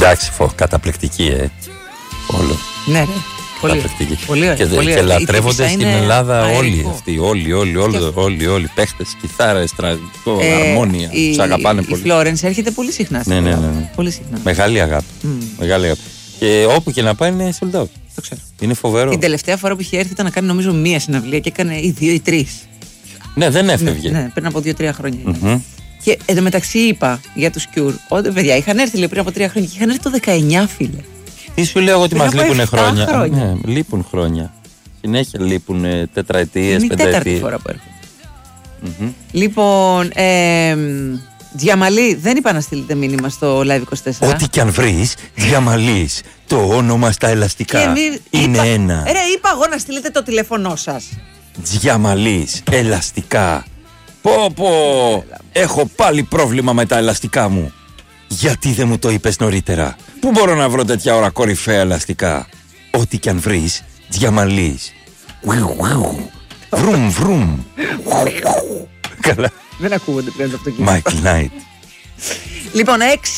Εντάξει, καταπληκτική, όλο. Ναι, ρε. Πολύ και λατρεύονται στην Ελλάδα όλοι αυτοί. Όλοι. Παίχτες, κιθάρες, αρμόνια. Τους αγαπάνε πολύ. Η Φλόρενς έρχεται πολύ συχνά. Ναι. Πολύ συχνά. Μεγάλη αγάπη. Και όπου και να πάει είναι sold out. Το ξέρω. Είναι φοβερό. Την τελευταία φορά που είχε έρθει ήταν να κάνει νομίζω μία συναυλία και έκανε ή 2 ή 3. Ναι, δεν έφευγε. Ναι, πριν από 2-3 χρόνια. Και εντωμεταξύ είπα για τους Cure ότι παιδιά είχαν έρθει πριν από 3 χρόνια και είχαν έρθει το 19, φίλε. Τι σου λέω ότι μας λείπουν χρόνια. Ναι, λείπουν χρόνια. Συνέχεια λείπουν τετραετίες, πενταετίες. Είναι η 4η φορά που έρχονται. Λοιπόν, Διαμαλή, δεν είπα να στείλετε μήνυμα στο Live24. Ό,τι κι αν βρεις, Διαμαλής, το όνομα στα ελαστικά είναι ένα. Είπα εγώ να στείλετε το τηλέφωνό σας. Διαμαλής, ελαστικά. Πω, έχω πάλι πρόβλημα με τα ελαστικά μου. Γιατί δεν μου το είπες νωρίτερα? Πού μπορώ να βρω τέτοια ώρα κορυφαία ελαστικά? Ό,τι κι αν βρεις, Διαμαλής. Βρουμ. Καλά. Δεν ακούγονται πλέον το αυτοκίνητο. Michael Knight. Λοιπόν,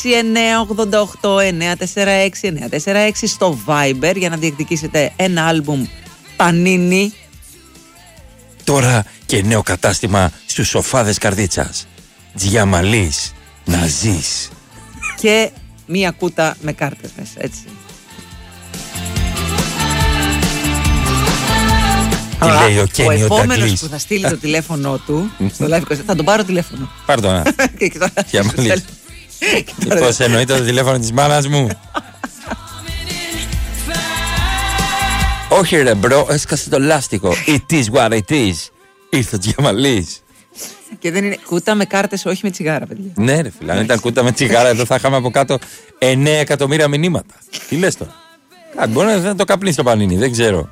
698-946-946 στο Viber για να διεκδικήσετε ένα άλμπουμ Πανίνι. Τώρα και νέο κατάστημα στους σοφάδες Καρδίτσας. Διαμαλής, να ζεις. Και μία κούτα με κάρτες μέσα, έτσι. Τι λέει ο Κένιο Νταγκλής? Ο επόμενος που θα στείλει το τηλέφωνο του στο Live24, θα τον πάρω τηλέφωνο. Πάρ' το, Διαμαλής. Πώς εννοείται το τηλέφωνο της μάνας μου? Όχι ρε μπρο, έσκασε το λάστιχο. It is what it is. Ήρθε ο Διαμαλής. Και δεν είναι κούτα με κάρτες, όχι με τσιγάρα, παιδιά. Ναι ρε φίλε, αν ήταν κούτα με τσιγάρα εδώ θα είχαμε από κάτω 9 εκατομμύρια μηνύματα. Τι λες τώρα? Μπορεί να το καπνίσει το Πανίνι, δεν ξέρω.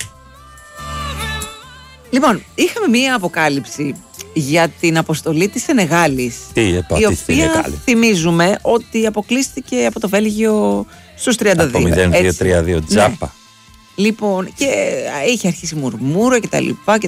Λοιπόν, είχαμε μία αποκάλυψη για την αποστολή της Σενεγάλης. Η οποία θυμίζουμε ότι αποκλείστηκε από το Βέλγιο στους 32. Από 0-2-3-2 τζάπα. Ναι. Λοιπόν, και είχε αρχίσει μουρμούρο κτλ.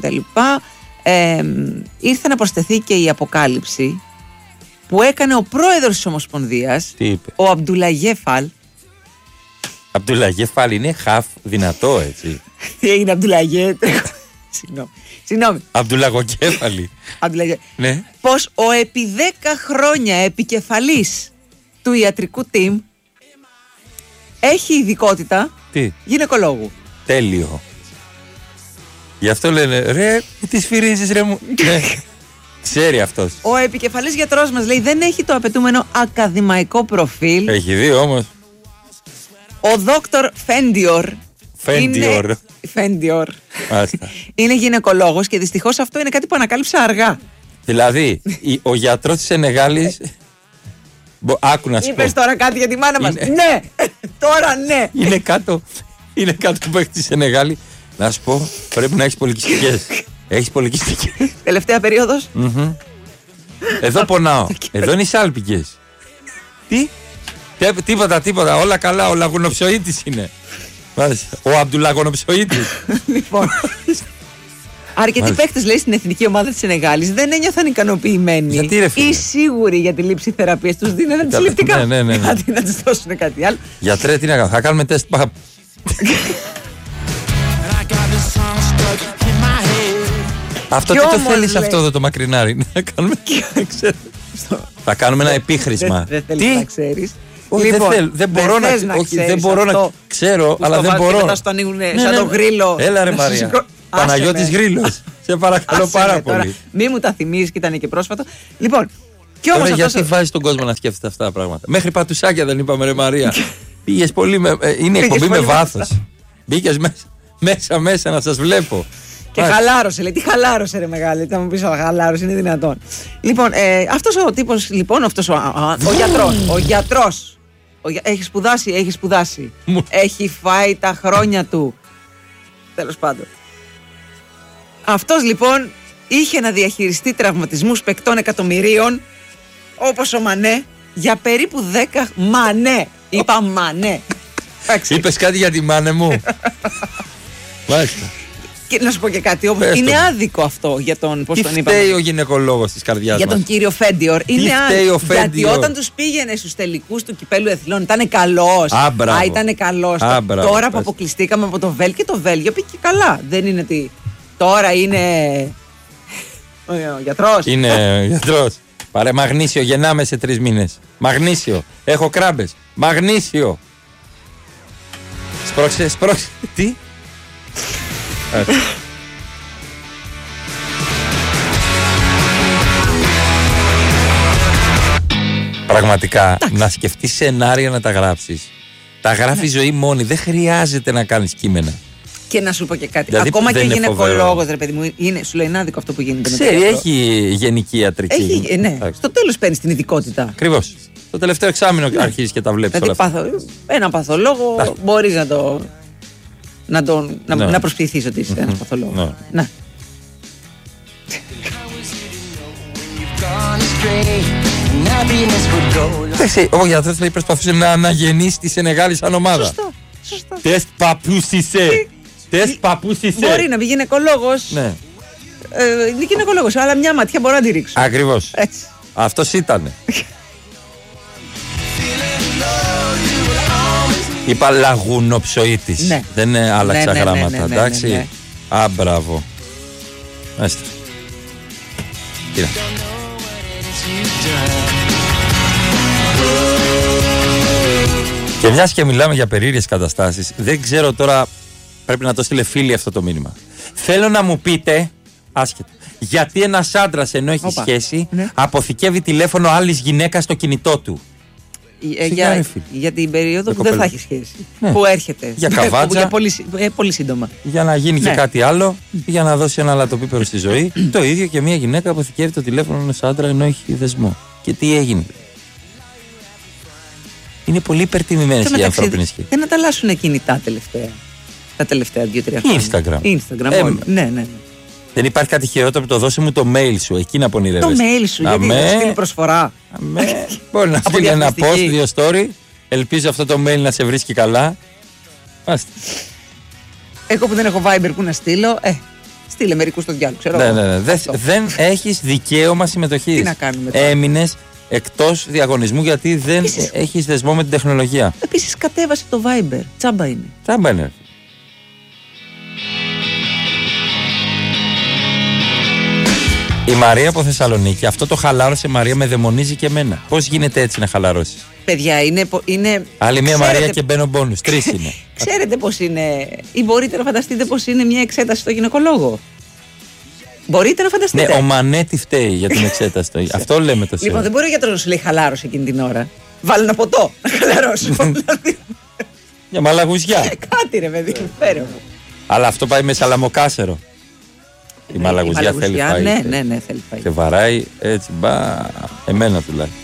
Ήρθε να προσθεθεί και η αποκάλυψη που έκανε ο πρόεδρος της Ομοσπονδίας. Τι είπε? Ο Αμπτουλαγέφαλ. Αμπτουλαγέφαλ είναι χαφ δυνατό, έτσι. Τι έγινε Αμπτουλαγέ? Συγγνώμη. Αμπτουλαγοκέφαλη. Ναι. Πως ο επί 10 χρόνια επικεφαλής του ιατρικού team έχει ειδικότητα γυναικολόγου. Τέλειο. Γι' αυτό λένε ρε, τι σφυρίζεις ρε μου. Ξέρει αυτός. Ο επικεφαλής γιατρός μας λέει δεν έχει το απαιτούμενο ακαδημαϊκό προφίλ. Έχει δει όμως. Ο Δόκτωρ Φέντιορ. Είναι γυναικολόγος και δυστυχώς αυτό είναι κάτι που ανακάλυψα αργά. Δηλαδή, ο γιατρός της Σενεγάλης. Άκου να σου πω. Είπες τώρα κάτι για τη μάνα μας? Ναι, τώρα ναι. Είναι κάτω που έχει τη Σενεγάλη. Να σου πω, πρέπει να έχεις πολυκυστικές. Έχεις πολυκυστικές. Τελευταία περίοδος. Εδώ πονάω. Εδώ είναι οι σάλπικες. Τι? Τίποτα. Όλα καλά. Ο λαγονοψοίτης είναι. Ο Αμπτουλαγονοψοίτης. Λοιπόν. Αρκετοί παίκτες, λέει, στην εθνική ομάδα της Σενεγάλης δεν ένιωθαν ικανοποιημένοι. Γιατί ρε φίλε? Ή σίγουροι για τη λήψη θεραπείας. Τους δίνανε αντισυλληπτικά. Ναι. Κάτι να τους δώσουν κάτι άλλο. Γιατρέ, τι να κάνουμε? Θα κάνουμε τεστ. Αυτό τι το θέλεις αυτό εδώ το μακρινάρι? Να κάνουμε. Θα κάνουμε ένα επίχρησμα. Δεν θέλεις να ξέρεις. Δεν μπορώ να ξέρω, αλλά δεν μπορώ. Μετά στο ανοίγουν σαν το γρίλο. Έλα ρε Μαρία. Παναγιώτης Γρίλος. Σε παρακαλώ πάρα πολύ. Μη μου τα θυμίζεις και ήταν και πρόσφατο. Λοιπόν, κι όμως. Τώρα γιατί βάζεις τον κόσμο να σκέφτεται αυτά τα πράγματα? Μέχρι πατουσάκια δεν είπαμε ρε Μαρία. Πήγες πολύ με. Είναι εκπομπή με βάθος. Μπήκες μέσα να σας βλέπω. Και χαλάρωσε, λέει. Τι χαλάρωσε, ρε μεγάλη. Θα μου πεις, χαλάρωσε, είναι δυνατόν. Λοιπόν, αυτός ο τύπος, λοιπόν, αυτός ο γιατρός. Έχει σπουδάσει. Έχει φάει τα χρόνια του. Τέλος πάντων. Αυτός, λοιπόν, είχε να διαχειριστεί τραυματισμούς παικτών εκατομμυρίων, όπως ο Μανέ, για περίπου 10. Μανέ. Είπα Μανέ. Είπες κάτι για τη μάνε μου? Μάλιστα. Και να σου πω και κάτι όμως. Πες Είναι το. άδικο αυτό για τον. Πώς Τι τον είπαμε. φταίει ο γυναικολόγος της καρδιάς Για μας? τον κύριο Φέντιορ. Είναι φταίει ο άδικο. Γιατί Φέντιορ? όταν τους πήγαινε στους τελικούς του κυπέλου εθνών ήταν καλός. μπράβο. Ήταν καλός. Μπράβο, Τώρα που πες. αποκλειστήκαμε από το Βέλγιο, και το Βέλγιο πήγε καλά. Δεν είναι ότι. Τώρα είναι. Ο γιατρός. Είναι γιατρός. Πάρε μαγνήσιο, γεννάμε σε 3 μήνες. Μαγνήσιο. Έχω κράμπες. Μαγνήσιο. Σπρώξε. Τι? Πραγματικά, να σκεφτείς σενάρια να τα γράψεις. Τα γράφει η ζωή μόνη. Δεν χρειάζεται να κάνεις κείμενα. Και να σου πω και κάτι. Δηλαδή, Ακόμα και ο δεν είναι γυναικολόγος, φοβερό. ρε παιδί μου, σου λέει είναι άδικο αυτό που γίνεται. με το Ξέρει, γιατρό. έχει γενική ιατρική. Έχει, ναι. Στο τέλος παίρνει την ειδικότητα. Ακριβώς. Το τελευταίο εξάμηνο αρχίζεις και τα βλέπεις όλα Δηλαδή, αυτά. ένα παθολόγο μπορείς Ναι. να προσποιηθείς ότι είσαι ένας παθολόγος. Ναι. Να. Εντάξει, ο γιατρός λέει προσπαθούσε να αναγεννήσει τη Σενεγάλη σαν ομάδα. Σωστό. Τεστ παππούς είσαι. Τεστ παππούς είσαι. Μπορεί να βγει γυναικολόγος. Ναι, Είναι γυναικολόγος, αλλά μια ματιά μπορώ να τη ρίξω. ακριβώς. Έτσι. Αυτός ήτανε. Είπα λαγουνοψοίτης. Ναι. Δεν άλλαξα Ναι, γράμματα, ναι, εντάξει. ναι. Α, μπράβο. Έστε. Κοίτα. Και μιας και μιλάμε για περίεργες καταστάσεις, δεν ξέρω τώρα, πρέπει να το στείλε φίλη αυτό το μήνυμα. Θέλω να μου πείτε, άσχετο, γιατί ένας άντρας ενώ έχει Όπα. σχέση, Ναι. αποθηκεύει τηλέφωνο άλλης γυναίκας στο κινητό του. Σιγά, ρε φίλε. Για την περίοδο Για που δεν θα κοπέλα. έχει σχέση. Ναι. Που έρχεται. Για καβάτζα. Για πολύ σύντομα. Για να γίνει Ναι. και κάτι άλλο, για να δώσει ένα λατοπίπερο στη ζωή. Το ίδιο και μια γυναίκα αποθηκεύει το τηλέφωνο ενός άντρα ενώ έχει δεσμό. Και τι έγινε? Είναι πολύ υπερτιμημένες οι ανθρώπινες σχέσεις. Δεν ανταλλάσσουν κινητά τελευταία. Τα τελευταία 2-3 χρόνια. Instagram. Instagram όλοι. Ναι. Δεν υπάρχει κάτι χειρότερο που το δώσε μου το mail σου, εκεί να Το πονηρεύεσαι. mail σου, γιατί θα σου στείλει προσφορά. Μπορεί να Από στείλει ένα post, διαφημιστική. 2 story. Ελπίζω αυτό το mail να σε βρίσκει καλά. Άστε. Εγώ που δεν έχω Viber που να στείλω, στείλε μερικού στο διάλογο. Ξέρω εγώ. Ναι. Αυτό. Δεν έχεις δικαίωμα συμμετοχής. Τι να κάνουμε τώρα? Έμεινες εκτός διαγωνισμού γιατί δεν Επίσης- έχεις δεσμό με την τεχνολογία. Επίσης κατέβασε το Viber. Τσάμπα είναι. Τσάμπανερ. Η Μαρία από Θεσσαλονίκη, αυτό το χαλάρωσε Μαρία, με δαιμονίζει και εμένα. Πώς γίνεται έτσι να χαλαρώσεις? Παιδιά, είναι. Άλλη μια Ξέρετε- Μαρία και μπαίνω μπόνους. 3 είναι. Ξέρετε πώς είναι, ή μπορείτε να φανταστείτε πώς είναι μια εξέταση στο γυναικολόγο? Μπορείτε να φανταστείτε? Ναι, ο Μανέτη φταίει για την εξέταση. Αυτό λέμε το Λοιπόν, σήμερα. δεν μπορεί ο γιατρός να σου λέει χαλάρωσε εκείνη την ώρα. Βάλε ένα ποτό να χαλαρώσω. Δηλαδή, Για μαλαγουζιά. κάτι ρε παιδί, φέρε μου. Αλλά αυτό πάει με σαλαμοκάσερο. Η μαλαγουζιά θέλει φαΐ. Ναι, θέλει φαΐ. Και βαράει έτσι, μπα. Εμένα τουλάχιστον.